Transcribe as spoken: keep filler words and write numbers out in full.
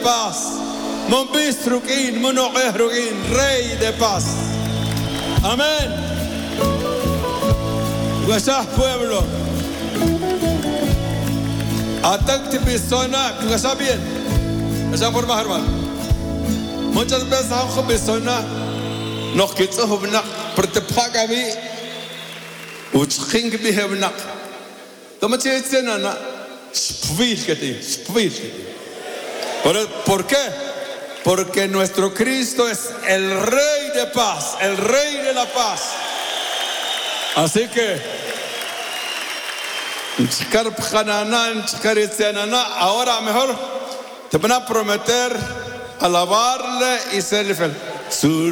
paz. Monbistrukin, monoehrukin, Rey de paz. Amén. Gracias, pueblo. Atacte persona, que está bien. Esa forma, hermano. Muchas veces hago persona, no quiero hubnar, pero te paga bien. Uchking bien hubnar. Toma chiste nana, spvil que te, spvil. ¿Por qué? Porque nuestro Cristo es el Rey de paz, el Rey de la paz. Así que ahora mejor te van a prometer alabarle y ser fiel.